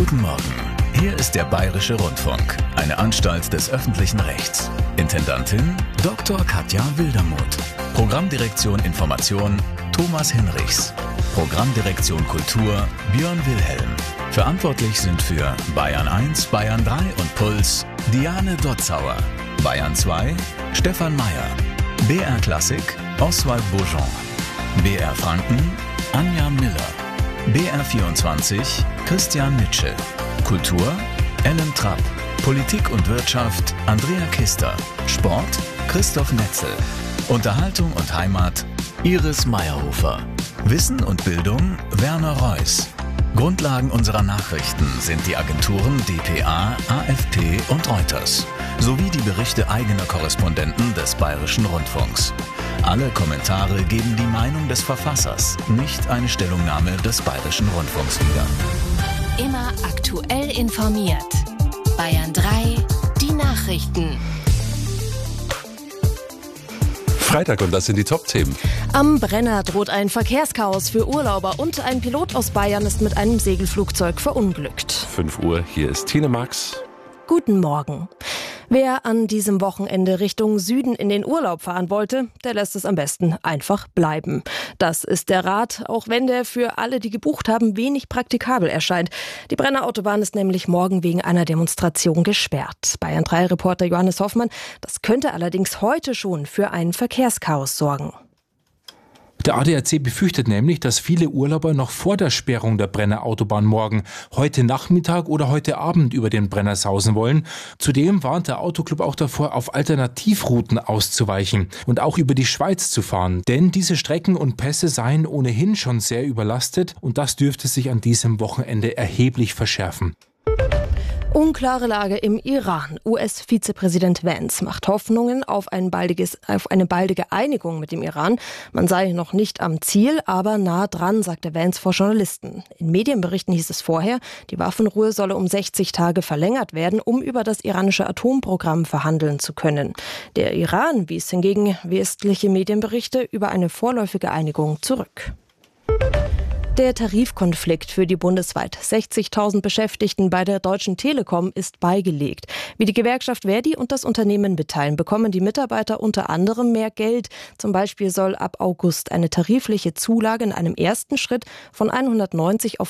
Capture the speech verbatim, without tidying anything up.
Guten Morgen. Hier ist der Bayerische Rundfunk, eine Anstalt des öffentlichen Rechts. Intendantin Doktor Katja Wildermuth. Programmdirektion Information Thomas Hinrichs. Programmdirektion Kultur Björn Wilhelm. Verantwortlich sind für Bayern eins, Bayern drei und Puls Diane Dotzauer. Bayern zwei Stefan Meyer. B R Klassik Oswald Bourgeon. B R Franken Anja Miller. B R vierundzwanzig Christian Mitschel. Kultur Ellen Trapp. Politik und Wirtschaft Andrea Kister. Sport Christoph Netzel. Unterhaltung und Heimat Iris Meyerhofer. Wissen und Bildung Werner Reuss. Grundlagen unserer Nachrichten sind die Agenturen D P A, A F P und Reuters sowie die Berichte eigener Korrespondenten des Bayerischen Rundfunks. Alle Kommentare geben die Meinung des Verfassers, nicht eine Stellungnahme des Bayerischen Rundfunks wieder. Immer aktuell informiert. Bayern drei, die Nachrichten. Freitag und das sind die Top-Themen. Am Brenner droht ein Verkehrschaos für Urlauber und ein Pilot aus Bayern ist mit einem Segelflugzeug verunglückt. fünf Uhr, hier ist Tine Max. Guten Morgen. Wer an diesem Wochenende Richtung Süden in den Urlaub fahren wollte, der lässt es am besten einfach bleiben. Das ist der Rat, auch wenn der für alle, die gebucht haben, wenig praktikabel erscheint. Die Brenner Autobahn ist nämlich morgen wegen einer Demonstration gesperrt. Bayern drei Reporter Johannes Hoffmann, das könnte allerdings heute schon für ein Verkehrschaos sorgen. Der A D A C befürchtet nämlich, dass viele Urlauber noch vor der Sperrung der Brenner Autobahn morgen, heute Nachmittag oder heute Abend über den Brenner sausen wollen. Zudem warnt der Autoclub auch davor, auf Alternativrouten auszuweichen und auch über die Schweiz zu fahren. Denn diese Strecken und Pässe seien ohnehin schon sehr überlastet und das dürfte sich an diesem Wochenende erheblich verschärfen. Unklare Lage im Iran. U S-Vizepräsident Vance macht Hoffnungen auf, ein baldiges, auf eine baldige Einigung mit dem Iran. Man sei noch nicht am Ziel, aber nah dran, sagte Vance vor Journalisten. In Medienberichten hieß es vorher, die Waffenruhe solle um sechzig Tage verlängert werden, um über das iranische Atomprogramm verhandeln zu können. Der Iran wies hingegen westliche Medienberichte über eine vorläufige Einigung zurück. Der Tarifkonflikt für die bundesweit sechzigtausend Beschäftigten bei der Deutschen Telekom ist beigelegt. Wie die Gewerkschaft Verdi und das Unternehmen mitteilen, bekommen die Mitarbeiter unter anderem mehr Geld. Zum Beispiel soll ab August eine tarifliche Zulage in einem ersten Schritt von hundertneunzig auf